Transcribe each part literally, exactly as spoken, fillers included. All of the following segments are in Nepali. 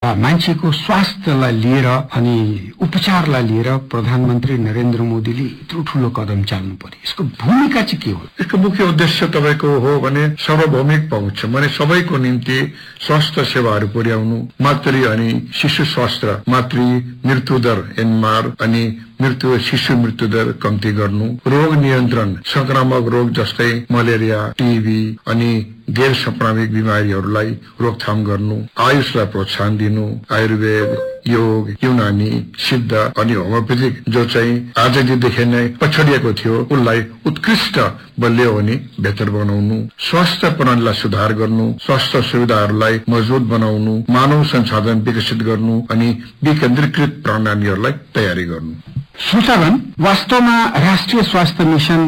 मान्छेको स्वास्थ्यलाई लिएर अनि उपचारलाई लिएर प्रधानमन्त्री नरेन्द्र मोदीले यत्रो ठूलो कदम चाल्नु पर्यो? यसको भूमिका चाहिँ के हो? यसको मुख्य उद्देश्य तपाईको हो भने सार्वभौमिक पहुँच, माने सबैको निम्ति स्वास्थ्य सेवाहरू पुर्याउनु, मातृ अनि शिशु स्वास्थ्य, मातृ मृत्यु दर एनएमआर अनि मृत्यु शिशु मृत्यु दर कम्ती गर्नु, रोग नियन्त्रण, संक्रामक रोग जस्तै मलेरिया, टीबी अनि गैर संक्रामक बिमारीहरूलाई रोकथाम गर्नु, आयुषलाई प्रोत्साहन दिनु, आयुर्वेद, योग, युनानी, सिद्ध अनि होमियोपेथिक जो चाहिँ आजदेखि नै पछडिएको थियो उसलाई उत्कृष्ट बलियो अनि बेहतर बनाउनु, स्वास्थ्य प्रणालीलाई सुधार गर्नु, स्वास्थ्य सुविधाहरूलाई मजबुत बनाउनु, मानव संसाधन विकसित गर्नु अनि विकेन्द्रीकृत प्रणालीहरूलाई तयारी गर्नु। श्रोतागण, वास्तवमा राष्ट्रिय स्वास्थ्य मिशन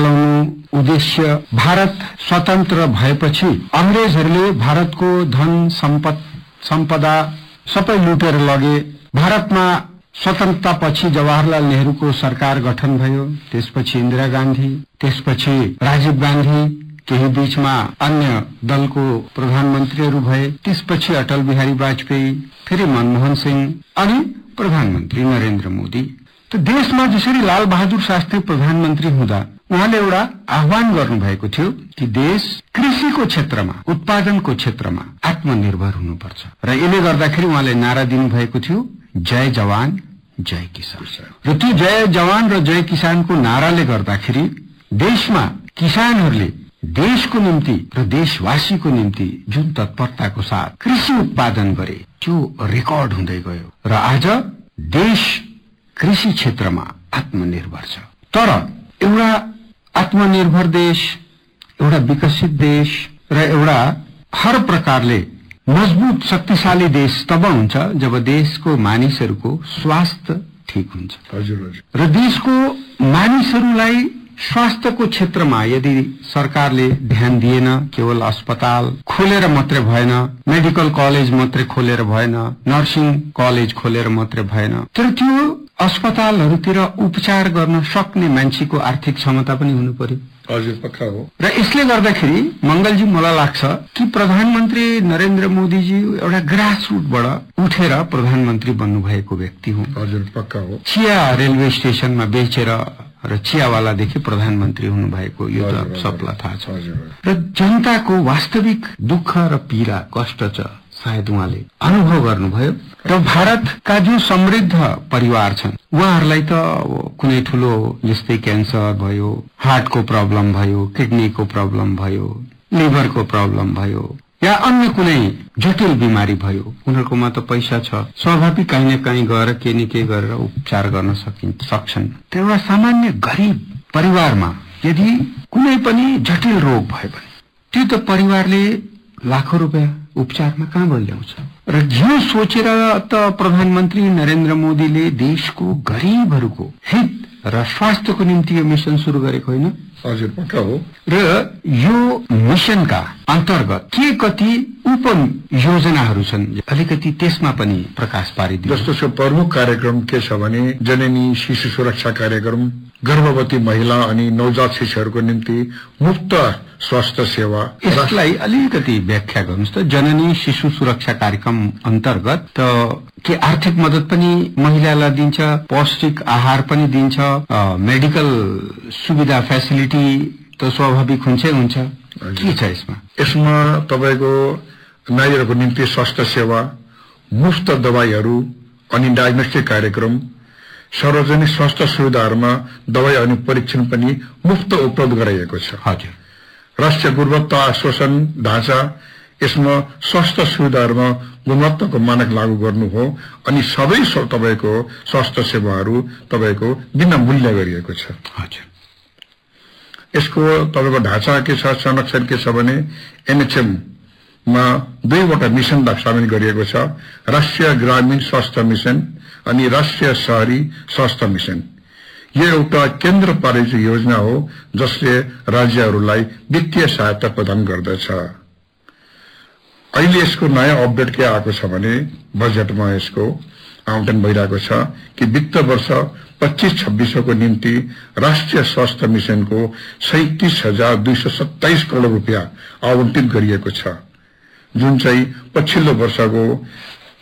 चलाउनु उद्देश्य भारत स्वतन्त्र भएपछि अंग्रेजहरूले भारतको धन सम्पद सम्पदा सबै लुटेर लगे। भारतमा स्वतन्त्रतापछि जवाहरलाल नेहरूको सरकार गठन भयो, त्यसपछि इन्दिरा गान्धी, त्यसपछि राजीव गान्धी, केही बीचमा अन्य दलको प्रधानमन्त्रीहरू भए, त्यसपछि अटल बिहारी वाजपेयी, फेरि मनमोहन सिंह अनि प्रधानमन्त्री नरेन्द्र मोदी। त देशमा जसरी लाल बहादुर शास्त्री प्रधानमन्त्री हुँदा उहाँले एउटा आह्वान गर्नुभएको थियो कि देश कृषिको क्षेत्रमा, उत्पादनको क्षेत्रमा आत्मनिर्भर हुनुपर्छ र यसले गर्दाखेरि उहाँले नारा दिनुभएको थियो, जय जवान जय किसान। र त्यो जय जवान र जय किसानको नाराले गर्दाखेरि देशमा किसानहरूले देशको निम्ति र देशवासीको निम्ति जुन तत्परताको साथ कृषि उत्पादन गरे त्यो रेकर्ड हुँदै गयो र आज देश कृषि क्षेत्रमा आत्मनिर्भर छ। तर एउटा आत्मनिर्भर देश, एउटा विकसित देश र एउटा हर प्रकारले मजबुत शक्तिशाली देश तब हुन्छ जब देशको मानिसहरूको स्वास्थ्य ठीक हुन्छ। हजुर हजुर। र देशको मानिसहरूलाई स्वास्थ्यको क्षेत्रमा यदि सरकारले ध्यान दिएन, केवल अस्पताल खोलेर मात्रै भएन, मेडिकल कलेज मात्रै खोलेर भएन, नर्सिङ कलेज खोलेर मात्रै भएन, तर त्यो अस्पतालहरूतिर उपचार गर्न सक्ने मान्छेको आर्थिक क्षमता पनि हुनु पर्यो। हजुर, पक्का हो। र यसले गर्दाखेरि मंगलजी मलाई लाग्छ कि प्रधानमन्त्री नरेन्द्र मोदीजी एउटा ग्रास रुटबाट उठेर प्रधानमन्त्री बन्नु भएको व्यक्ति हुन्। हजुर, पक्का हो। चिया रेलवे स्टेशनमा बेचेर र चियावालादेखि प्रधानमन्त्री हुनुभएको यो त सबलाई थाहा छ। र जनताको वास्तविक दुःख र पीडा कष्ट छ सायद उहाँले अनुभव गर्नुभयो। र भारतका जो समृद्ध परिवार छन् उहाँहरूलाई त कुनै ठूलो जस्तै क्यान्सर भयो, हार्टको प्रब्लम भयो, किडनीको प्रब्लम भयो, लिभरको प्रब्लम भयो या अन्य कुनै जटिल बिमारी भयो, उनीहरूकोमा त पैसा छ, स्वाभाविक कहीँ न कहीँ गएर के न के गरेर उपचार गर्न सकिन्छ सक्छन्। तर एउटा सामान्य गरीब परिवारमा यदि कुनै पनि जटिल रोग भयो भने त्यो त परिवारले लाखौं रुपियाँ उपचारमा कहाँबाट ल्याउँछ? र जो सोचेर त प्रधानमन्त्री नरेन्द्र मोदीले देशको गरीबहरूको हित र स्वास्थ्यको निम्ति यो मिशन सुरु गरेको होइन? हजुर, पक्का हो। र यो मिशनका अन्तर्गत के कति उप योजनाहरू छन्, अलिकति त्यसमा पनि प्रकाश पारिदिनु। जस्तो प्रमुख कार्यक्रम के छ भने जननी शिशु सुरक्षा कार्यक्रम, गर्भवती महिला अनि नवजात शिशुहरूको निम्ति मुफ्त स्वास्थ्य सेवा। यसलाई अलिकति व्याख्या गर्नुहोस् त। जननी शिशु सुरक्षा कार्यक्रम अन्तर्गत त के आर्थिक मद्दत पनि महिलालाई दिन्छ, पौष्टिक आहार पनि दिन्छ, मेडिकल सुविधा फेसिलिटी त स्वाभाविक हुन्छै हुन्छ, के छ यसमा? यसमा तपाईको नारीहरूको निम्ति स्वास्थ्य सेवा, मुफ्त दवाईहरू अनि डायग्नोस्टिक कार्यक्रम, सार्वजनिक स्वास्थ्य सुविधाहरूमा दवाई अनि परीक्षण पनि मुफ्त उपलब्ध गराइएको छ। हजुर। राष्ट्रिय गुणवत्ता आश्वासन ढाँचा, यसमा स्वास्थ्य सुविधाहरूमा गुणवत्ताको मानक लागू गर्नु हो अनि सबै तपाईको स्वास्थ्य सेवाहरू तपाईको बिना मूल्य गरिएको छ। हजुर। यसको तपाईको ढाँचा के छ, संरक्षण के छ भने एनएचएम मा दुईवटा मिशनलाई सामेल गरिएको छ, राष्ट्रिय ग्रामीण स्वास्थ्य मिशन अनि राष्ट्रिय शहरी स्वास्थ्य मिशन। यो एउटा केन्द्र प्रायोजित योजना हो जसले राज्यहरूलाई वित्तीय सहायता प्रदान गर्दछ। अहिले यसको नयाँ अपडेट के आएको छ भने बजेटमा यसको आवंटन भइरहेको छ कि वित्त वर्ष पच्चीस छब्बीसको निम्ति राष्ट्रिय स्वास्थ्य मिशनको सैंतीस हजार दुई सौ सत्ताइस करोड़ रुपियाँ आवंटित गरिएको छ, जुन चाहिँ पछिल्लो वर्षको